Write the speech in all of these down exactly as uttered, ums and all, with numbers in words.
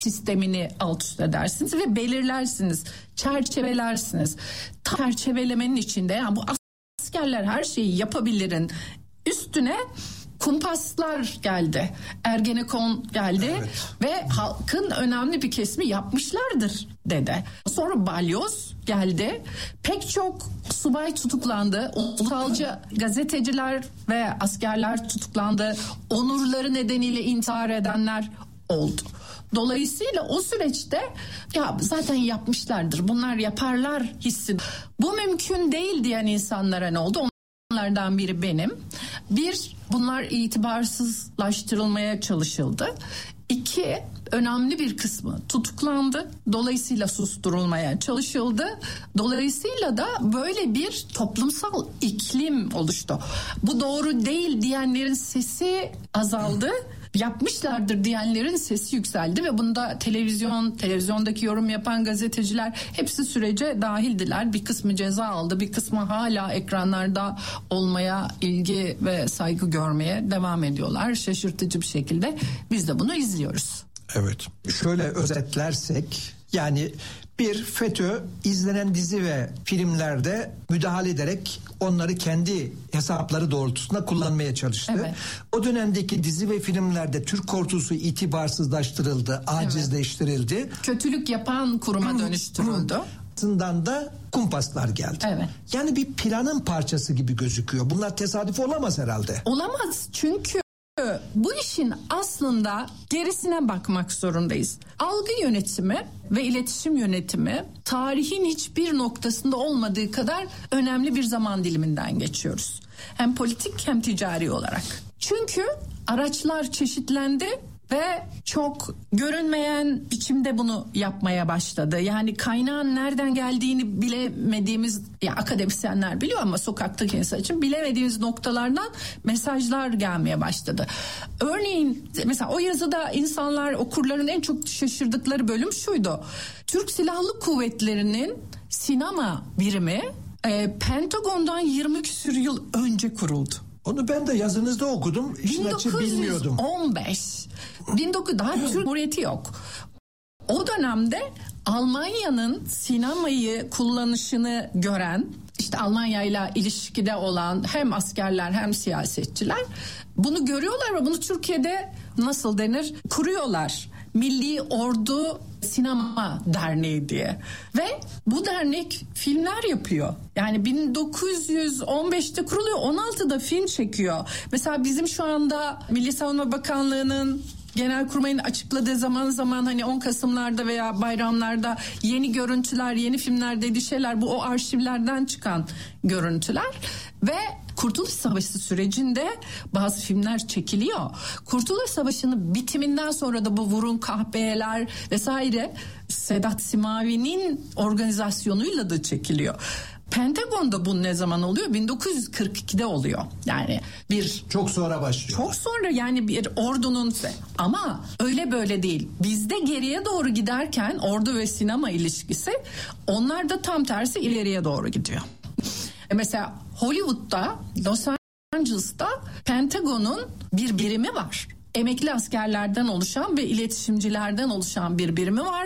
sistemini alt üst edersiniz ve belirlersiniz, çerçevelersiniz. Çerçevelemenin içinde yani bu askerler her şeyi yapabilirin üstüne kumpaslar geldi, Ergenekon geldi, evet. Ve halkın önemli bir kesimi yapmışlardır dedi. Sonra balyoz geldi, pek çok subay tutuklandı, ulusalcı gazeteciler ve askerler tutuklandı, onurları nedeniyle intihar edenler oldu. Dolayısıyla o süreçte ya zaten yapmışlardır, bunlar yaparlar hissi. Bu mümkün değil diyen insanlara ne oldu? Onlardan biri benim. Bir, bunlar itibarsızlaştırılmaya çalışıldı. İki, önemli bir kısmı tutuklandı. Dolayısıyla susturulmaya çalışıldı. Dolayısıyla da böyle bir toplumsal iklim oluştu. Bu doğru değil diyenlerin sesi azaldı. Yapmışlardır diyenlerin sesi yükseldi ve bunda televizyon, televizyondaki yorum yapan gazeteciler hepsi sürece dahildiler. Bir kısmı ceza aldı, bir kısmı hala ekranlarda olmaya, ilgi ve saygı görmeye devam ediyorlar. Şaşırtıcı bir şekilde biz de bunu izliyoruz. Evet. Şöyle özetlersek, yani bir, FETÖ izlenen dizi ve filmlerde müdahale ederek onları kendi hesapları doğrultusunda kullanmaya çalıştı. Evet. O dönemdeki dizi ve filmlerde Türk ordusu itibarsızlaştırıldı, acizleştirildi. Evet. Kötülük yapan kuruma dönüştürüldü. Aslında da kumpaslar geldi. Evet. Yani bir planın parçası gibi gözüküyor. Bunlar tesadüf olamaz herhalde. Olamaz çünkü bu işin aslında gerisine bakmak zorundayız. Algı yönetimi ve iletişim yönetimi tarihin hiçbir noktasında olmadığı kadar önemli bir zaman diliminden geçiyoruz. Hem politik hem ticari olarak. Çünkü araçlar çeşitlendi ve çok görünmeyen biçimde bunu yapmaya başladı. Yani kaynağın nereden geldiğini bilemediğimiz, ya akademisyenler biliyor ama sokaktaki insan için bilemediğimiz noktalardan mesajlar gelmeye başladı. Örneğin mesela o yazıda insanlar, okurların en çok şaşırdıkları bölüm şuydu. Türk Silahlı Kuvvetleri'nin sinema birimi e, Pentagon'dan yirmi küsur yıl önce kuruldu. Onu ben de yazınızda okudum. İşin açığı bilmiyordum. bin dokuz yüz on beş bin dokuz daha Türk Cumhuriyeti yok. O dönemde Almanya'nın sinemayı kullanışını gören, işte Almanya ile ilişkide olan hem askerler hem siyasetçiler bunu görüyorlar ve bunu Türkiye'de nasıl denir? Kuruyorlar. Milli Ordu Sinema Derneği diye. Ve bu dernek filmler yapıyor. Yani bin dokuz yüz on beşte kuruluyor, on altıda film çekiyor. Mesela bizim şu anda Milli Savunma Bakanlığı'nın Genelkurmay'ın açıkladığı zaman zaman hani on Kasım'larda veya bayramlarda yeni görüntüler, yeni filmler dediği şeyler, bu o arşivlerden çıkan görüntüler. Ve Kurtuluş Savaşı sürecinde bazı filmler çekiliyor. Kurtuluş Savaşı'nın bitiminden sonra da bu Vurun Kahpeler vesaire Sedat Simavi'nin organizasyonuyla da çekiliyor. Pentagon'da bu ne zaman oluyor? bin dokuz yüz kırk ikide oluyor. Yani bir... Çok sonra başlıyor. Çok sonra, yani bir ordunun... Ama öyle böyle değil. Bizde geriye doğru giderken ordu ve sinema ilişkisi, onlar da tam tersi ileriye doğru gidiyor. Mesela Hollywood'da, Los Angeles'ta Pentagon'un bir birimi var. Emekli askerlerden oluşan ve iletişimcilerden oluşan bir birimi var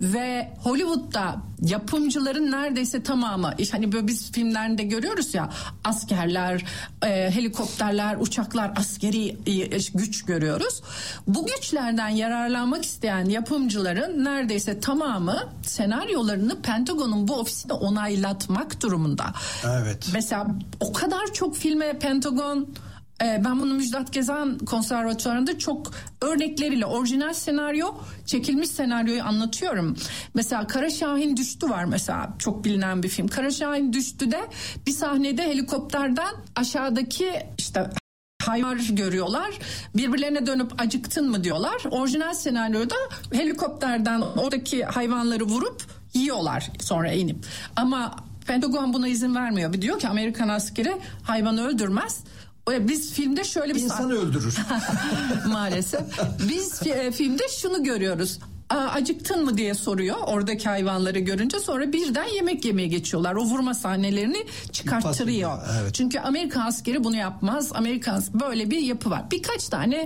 ve Hollywood'da yapımcıların neredeyse tamamı, hani böyle biz filmlerinde görüyoruz ya, askerler, e, helikopterler, uçaklar, askeri e, güç görüyoruz. Bu güçlerden yararlanmak isteyen yapımcıların neredeyse tamamı senaryolarını Pentagon'un bu ofisinde onaylatmak durumunda. Evet. Mesela o kadar çok filme Pentagon... Ben bunu Müjdat Gezen Konservatuvarı'nda çok örnekleriyle, orijinal senaryo, çekilmiş senaryoyu anlatıyorum. Mesela Kara Şahin Düştü var mesela, çok bilinen bir film. Kara Şahin Düştü'de bir sahnede helikopterden aşağıdaki işte hayvan görüyorlar. Birbirlerine dönüp acıktın mı diyorlar. Orijinal senaryoda helikopterden oradaki hayvanları vurup yiyorlar sonra inip. Ama Pentagon buna izin vermiyor. Bir diyor ki Amerikan askeri hayvanı öldürmez. Biz filmde şöyle bir... İnsanı öldürür. Maalesef. Biz e, filmde şunu görüyoruz. Acıktın mı diye soruyor oradaki hayvanları görünce, sonra birden yemek yemeye geçiyorlar. O vurma sahnelerini çıkarttırıyor. Evet. Çünkü Amerikan askeri bunu yapmaz. Amerikan böyle bir yapı var. Birkaç tane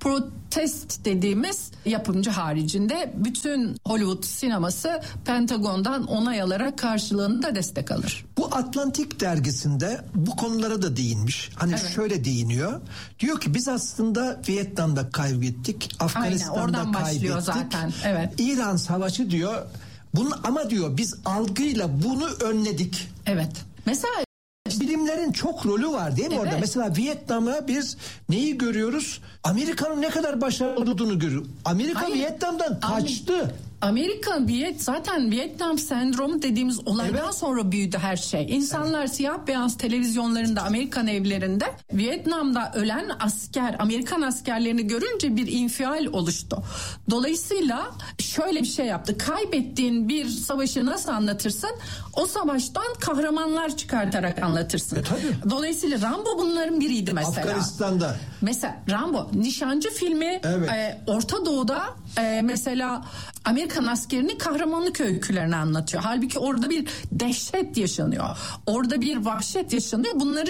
protest dediğimiz yapımcı haricinde bütün Hollywood sineması Pentagon'dan onay alarak karşılığında destek alır. Bu Atlantik dergisinde bu konulara da değinmiş. Hani evet. şöyle değiniyor. Diyor ki biz aslında Vietnam'da kaybettik, Afganistan'da Aynen, oradan kaybettik. Zaten. Evet. İran Savaşı diyor. Bunu ama diyor biz algıyla bunu önledik. Evet. Mesela bilimlerin çok rolü var değil mi evet. orada? Mesela Vietnam'a biz neyi görüyoruz? Amerika'nın ne kadar başarılı olduğunu görüyoruz. Amerika Hayır. Vietnam'dan kaçtı. Amerika Viyet zaten Vietnam sendromu dediğimiz olaydan evet. sonra büyüdü her şey. İnsanlar evet. siyah beyaz televizyonlarında, Amerikan evlerinde Vietnam'da ölen asker, Amerikan askerlerini görünce bir infial oluştu. Dolayısıyla şöyle bir şey yaptı. Kaybettiğin bir savaşı nasıl anlatırsın? O savaştan kahramanlar çıkartarak anlatırsın. E, tabii. Dolayısıyla Rambo bunların biriydi mesela. Afganistan'da. Mesela Rambo, Nişancı filmi evet. e, Orta Doğu'da e, mesela Amerikan askerinin kahramanlık öykülerini anlatıyor. Halbuki orada bir dehşet yaşanıyor. Orada bir vahşet yaşanıyor. Bunları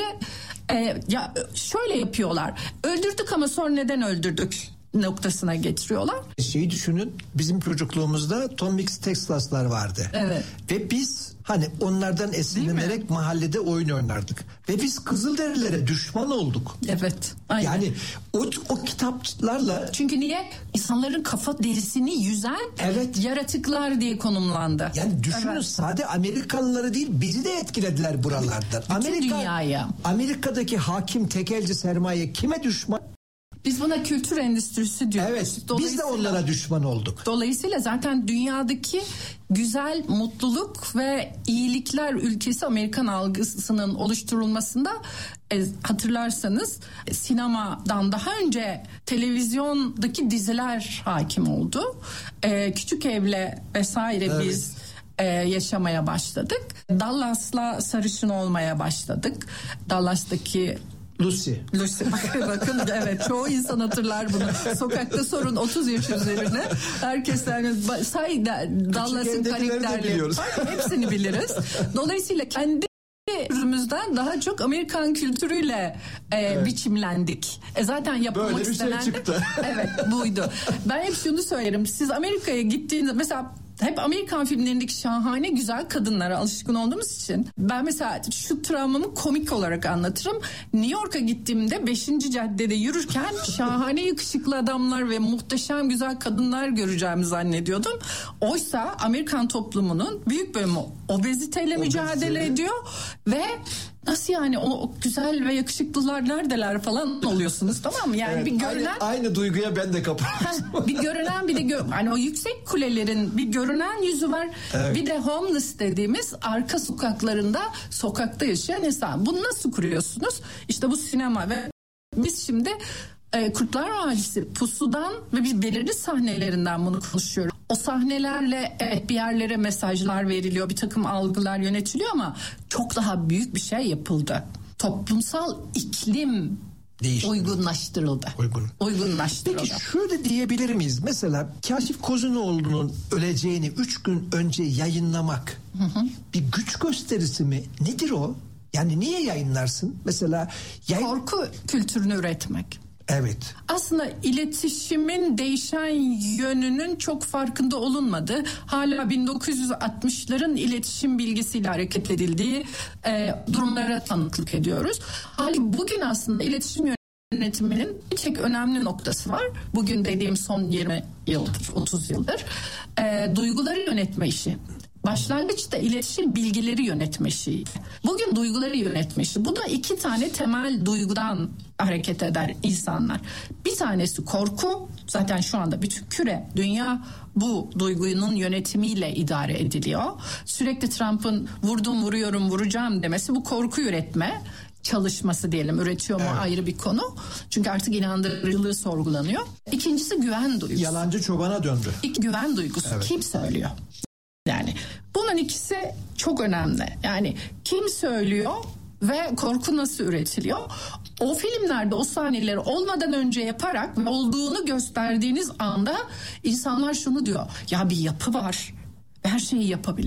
e, ya şöyle yapıyorlar. Öldürdük ama sonra neden öldürdük noktasına getiriyorlar. Şeyi düşünün, bizim çocukluğumuzda Tom Mix Texas'lar vardı. Evet. Ve biz hani onlardan esinlenerek mahallede oyun oynardık. Ve biz Kızılderililere düşman olduk. Evet. Aynen. Yani o, o kitaplarla... Çünkü niye? İnsanların kafa derisini yüzen evet. yaratıklar diye konumlandı. Yani düşünün evet. sade Amerikalıları değil bizi de etkilediler buralardan. Bütün Amerika, dünyaya. Amerika'daki hakim tekelci sermaye kime düşman? Biz buna kültür endüstrisi diyoruz. Evet, biz de onlara düşman olduk. Dolayısıyla zaten dünyadaki güzel, mutluluk ve iyilikler ülkesi Amerikan algısının oluşturulmasında e, hatırlarsanız sinemadan daha önce televizyondaki diziler hakim oldu. E, Küçük Ev'le vesaire evet. biz e, yaşamaya başladık. Dallas'la sarışın olmaya başladık. Dallas'taki Lucy. Lucy. Bakın, bakın evet çoğu insan hatırlar bunu. Sokakta sorun otuz yaş üzerine. Herkes yani say Dallas'ın karakterleri. Hepsini biliriz. Dolayısıyla kendi kültürümüzden daha çok Amerikan kültürüyle e, evet. biçimlendik. E, zaten yapılmak böyle bir istenen şey çıktı. Evet buydu. Ben hep şunu söylerim. Siz Amerika'ya gittiğinizde mesela hep Amerikan filmlerindeki şahane güzel kadınlara alışkın olduğumuz için ben mesela şu travmamı komik olarak anlatırım. New York'a gittiğimde beşinci caddede yürürken şahane yakışıklı adamlar ve muhteşem güzel kadınlar göreceğimi zannediyordum. Oysa Amerikan toplumunun büyük bölümü obeziteyle mücadele ediyor ve nasıl yani o, o güzel ve yakışıklılar neredeler falan oluyorsunuz, tamam mı? Yani evet, bir görünen aynı, aynı duyguya ben de kapılmıştım. Bir görünen bir de gö- hani o yüksek kulelerin bir görünen yüzü var. Evet. Bir de homeless dediğimiz arka sokaklarında sokakta yaşayan insan. Bunu nasıl kuruyorsunuz? İşte bu sinema ve biz şimdi e, Kurtlar Vadisi, Pusu'dan ve biz belirli sahnelerinden bunu konuşuyoruz. O sahnelerle evet bir yerlere mesajlar veriliyor, bir takım algılar yönetiliyor ama çok daha büyük bir şey yapıldı. Toplumsal iklim değişti. Uygunlaştırıldı. Uygun. Uygunlaştırıldı. Peki şöyle diyebilir miyiz? Mesela Kaşif Kozunoğlu'nun öleceğini üç gün önce yayınlamak hı hı. bir güç gösterisi mi? Nedir o? Yani niye yayınlarsın? Mesela yayın... korku kültürünü üretmek. Evet. Aslında iletişimin değişen yönünün çok farkında olunmadı. Hala bin dokuz yüz altmışların iletişim bilgisiyle hareket edildiği e, durumlara tanıklık ediyoruz. Halbuki bugün aslında iletişim yönetiminin bir tek önemli noktası var. Bugün dediğim son yirmi yıldır, otuz yıldır e, duyguları yönetme işi. Başlangıçta iletişim bilgileri yönetme işi. Bugün duyguları yönetme işi. Bu da iki tane temel duygudan hareket eder insanlar. Bir tanesi korku. Zaten şu anda bütün küre, dünya bu duygunun yönetimiyle idare ediliyor. Sürekli Trump'ın vurdum, vuruyorum, vuracağım demesi bu korku üretme çalışması diyelim. Üretiyor mu evet. ayrı bir konu. Çünkü artık inandırıcılığı sorgulanıyor. İkincisi güven duygusu. Yalancı çobana döndü. İlk güven duygusu. Evet. Kim söylüyor? Yani bunun ikisi çok önemli. Yani kim söylüyor ve korku nasıl üretiliyor? O filmlerde o sahneleri olmadan önce yaparak ve olduğunu gösterdiğiniz anda insanlar şunu diyor. Ya bir yapı var. Her şeyi yapabilir.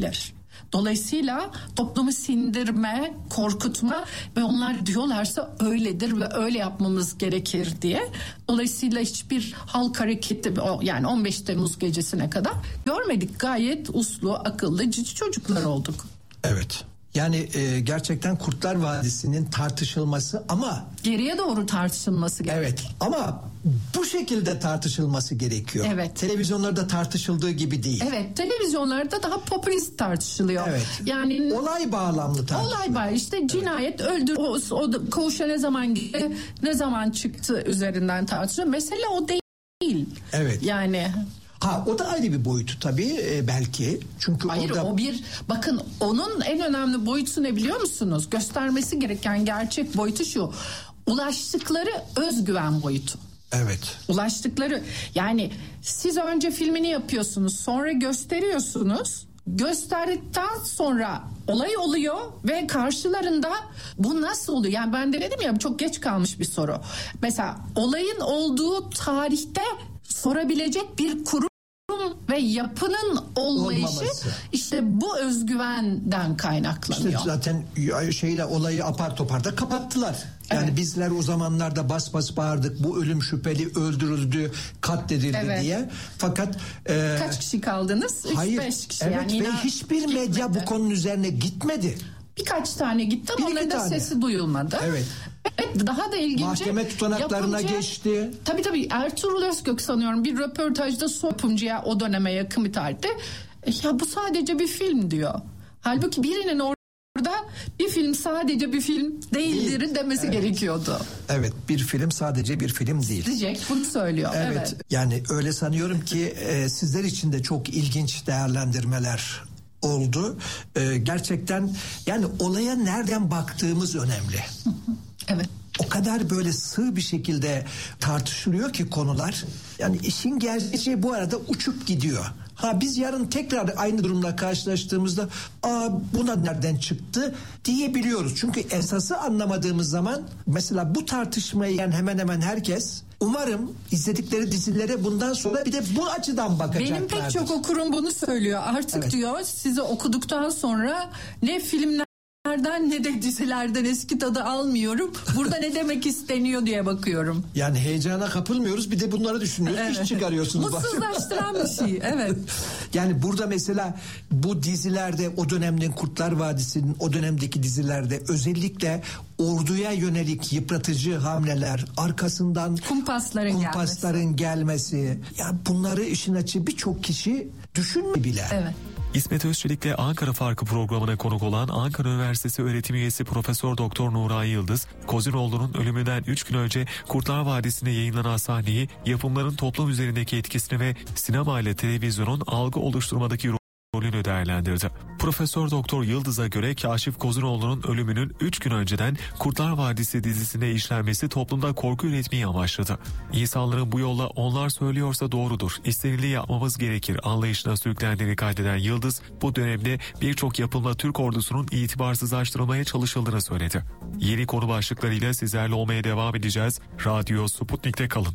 Dolayısıyla toplumu sindirme, korkutma ve onlar diyorlarsa öyledir ve öyle yapmamız gerekir diye. Dolayısıyla hiçbir halk hareketi, yani on beş Temmuz gecesine kadar görmedik. Gayet uslu, akıllı, cici çocuklar olduk. Evet. Yani e, gerçekten Kurtlar Vadisi'nin tartışılması ama... Geriye doğru tartışılması gerekiyor. Evet ama bu şekilde tartışılması gerekiyor. Evet. Televizyonlarda tartışıldığı gibi değil. Evet, televizyonlarda daha popülist tartışılıyor. Evet. Yani olay bağlamlı tartışılıyor. Olay var işte cinayet, evet. öldür, o, o koğuşa ne zaman gitti, ne zaman çıktı üzerinden tartışılıyor. Mesele o değil. Evet. Yani... Ha o da ayrı bir boyutu tabii e, belki. Çünkü Hayır orada... o bir, bakın onun en önemli boyutu ne biliyor musunuz? Göstermesi gereken gerçek boyutu şu. Ulaştıkları özgüven boyutu. Evet. Ulaştıkları, yani siz önce filmini yapıyorsunuz, sonra gösteriyorsunuz. Gösterdikten sonra olay oluyor ve karşılarında bu nasıl oluyor? Yani ben de dedim ya, çok geç kalmış bir soru. Mesela olayın olduğu tarihte sorabilecek bir kurum ve yapının olmayışı olmaması. İşte bu özgüvenden kaynaklanıyor. İşte zaten şeyle olayı apar topar da kapattılar. Yani evet. Bizler o zamanlarda bas bas bağırdık, bu ölüm şüpheli öldürüldü, katledildi evet. diye. Fakat e, kaç kişi kaldınız? üç beş kişi. Evet yani ve hiçbir gitmedi. medya bu konunun üzerine gitmedi. Birkaç tane gitti ama onların da sesi duyulmadı. Evet. Evet, daha da ilginci. Mahkeme tutanaklarına yapımcı, geçti. Tabii tabii Ertuğrul Özkök sanıyorum bir röportajda yapımcıya, o döneme yakın bir tarihte, ya bu sadece bir film diyor. Halbuki birinin orada bir film sadece bir film değildir değil. demesi evet. gerekiyordu. Evet, bir film sadece bir film değil. Diyecek, bunu söylüyor. Evet, evet. Yani öyle sanıyorum ki e, sizler için de çok ilginç değerlendirmeler oldu. E, gerçekten yani olaya nereden baktığımız önemli. Evet. O kadar böyle sığ bir şekilde tartışılıyor ki konular. Yani işin gerçeği bu arada uçup gidiyor. Ha biz yarın tekrar aynı durumla karşılaştığımızda aa buna nereden çıktı diyebiliyoruz. Çünkü esası anlamadığımız zaman mesela bu tartışmayı yani hemen hemen herkes umarım izledikleri dizilere bundan sonra bir de bu açıdan bakacaklardır. Benim pek çok okurum bunu söylüyor. Artık evet. diyor sizi okuduktan sonra ne filmler nereden ne de dizilerden eski tadı almıyorum. Burada ne demek isteniyor diye bakıyorum. Yani heyecana kapılmıyoruz, bir de bunları düşünüyoruz. Evet. İş çıkarıyorsunuz. Mutsuzlaştıran bir şey. Evet. Yani burada mesela bu dizilerde o dönemden Kurtlar Vadisi'nin o dönemdeki dizilerde özellikle orduya yönelik yıpratıcı hamleler, arkasından kumpasların, kumpasların gelmesi. gelmesi. Ya bunları işin açığı birçok kişi düşünmüyor bile. Evet. İsmet Özçelik'le Ankara Farkı programına konuk olan Ankara Üniversitesi öğretim üyesi Profesör Doktor Nuray Yıldız, Kozinoğlu'nun ölümünden üç gün önce Kurtlar Vadisi'nde yayınlanan sahneyi, yapımların toplum üzerindeki etkisini ve sinema ile televizyonun algı oluşturmadaki rolünü değerlendirdi. Profesör Doktor Yıldız'a göre Kaşif Kozinoğlu'nun ölümünün üç gün önceden Kurtlar Vadisi dizisinde işlenmesi toplumda korku üretmeyi amaçladı. İnsanların bu yolla onlar söylüyorsa doğrudur, istenildiği yapmamız gerekir anlayışına sürüklendiğini kaydeden Yıldız, bu dönemde birçok yapımla Türk ordusunun itibarsızlaştırılmaya çalışıldığını söyledi. Yeni konu başlıklarıyla sizlerle olmaya devam edeceğiz. Radyo Sputnik'te kalın.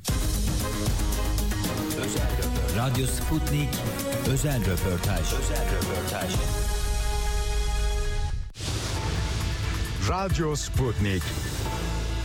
Radyo Sputnik Özel röportaj. Özel röportaj. Radyo Sputnik.